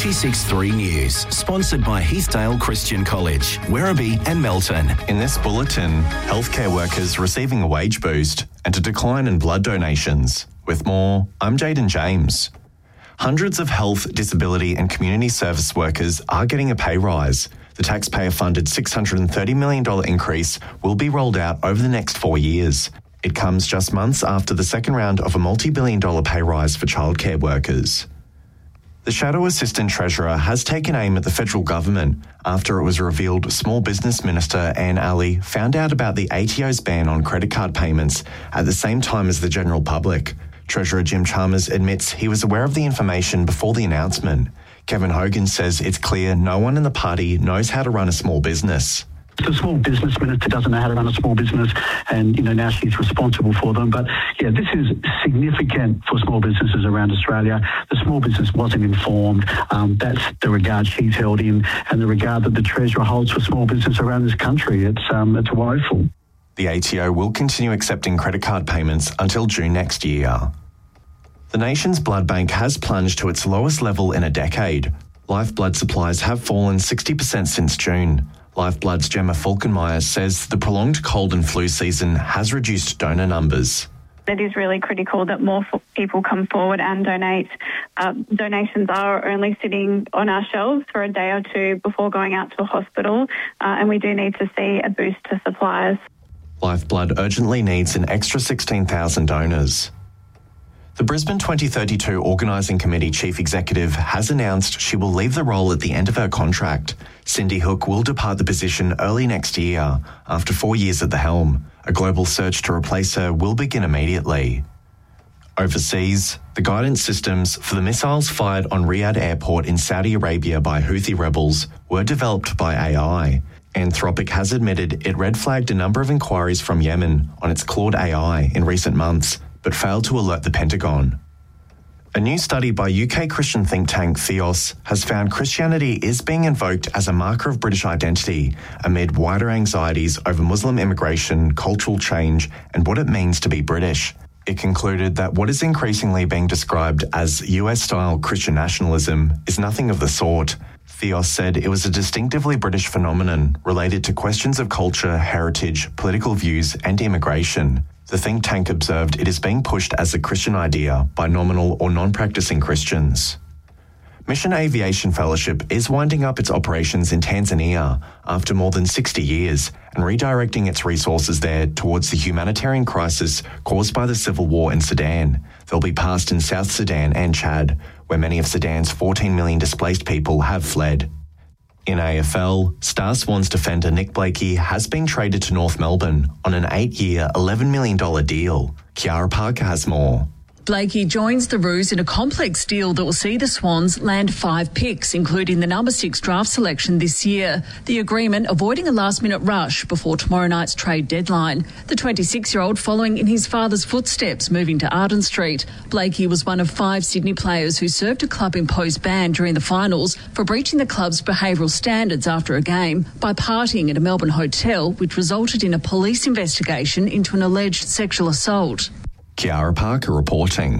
96.3 News, sponsored by Heathdale Christian College, Werribee and Melton. In this bulletin, healthcare workers receiving a wage boost and a decline in blood donations. With more, I'm Jaden James. Hundreds of health, disability and community service workers are getting a pay rise. The taxpayer-funded $630 million increase will be rolled out over the next 4 years. It comes just months after the second round of a multi-billion-dollar pay rise for childcare workers. The Shadow Assistant Treasurer has taken aim at the federal government after it was revealed Small Business Minister Anne Alley found out about the ATO's ban on credit card payments at the same time as the general public. Treasurer Jim Chalmers admits he was aware of the information before the announcement. Kevin Hogan says it's clear no one in the party knows how to run a small business. The Small Business Minister doesn't know how to run a small business and, now she's responsible for them. But, this is significant for small businesses around Australia. The small business wasn't informed. That's the regard she's held in and the regard that the Treasurer holds for small business around this country. It's woeful. The ATO will continue accepting credit card payments until June next year. The nation's blood bank has plunged to its lowest level in a decade. Life blood supplies have fallen 60% since June. Lifeblood's Gemma Falkenmeyer says the prolonged cold and flu season has reduced donor numbers. It is really critical that more people come forward and donate. Donations are only sitting on our shelves for a day or two before going out to a hospital, and we do need to see a boost to supplies. Lifeblood urgently needs an extra 16,000 donors. The Brisbane 2032 Organising Committee Chief Executive has announced she will leave the role at the end of her contract. Cindy Hook will depart the position early next year after 4 years at the helm. A global search to replace her will begin immediately. Overseas, the guidance systems for the missiles fired on Riyadh Airport in Saudi Arabia by Houthi rebels were developed by AI. Anthropic has admitted it red-flagged a number of inquiries from Yemen on its Claude AI in recent months, but failed to alert the Pentagon. A new study by UK Christian think tank Theos has found Christianity is being invoked as a marker of British identity amid wider anxieties over Muslim immigration, cultural change, and what it means to be British. It concluded that what is increasingly being described as US-style Christian nationalism is nothing of the sort. Theos said it was a distinctively British phenomenon related to questions of culture, heritage, political views, and immigration. The think tank observed it is being pushed as a Christian idea by nominal or non-practicing Christians. Mission Aviation Fellowship is winding up its operations in Tanzania after more than 60 years and redirecting its resources there towards the humanitarian crisis caused by the civil war in Sudan. They'll be passed in South Sudan and Chad, where many of Sudan's 14 million displaced people have fled. In AFL, Star Swans defender Nick Blakey has been traded to North Melbourne on an 8-year, $11 million deal. Kiara Parker has more. Blakey joins the Roos in a complex deal that will see the Swans land 5 picks, including the number 6 draft selection this year. The agreement avoiding a last-minute rush before tomorrow night's trade deadline. The 26-year-old following in his father's footsteps, moving to Arden Street. Blakey was one of 5 Sydney players who served a club-imposed ban during the finals for breaching the club's behavioural standards after a game by partying at a Melbourne hotel, which resulted in a police investigation into an alleged sexual assault. Kiara Parker reporting.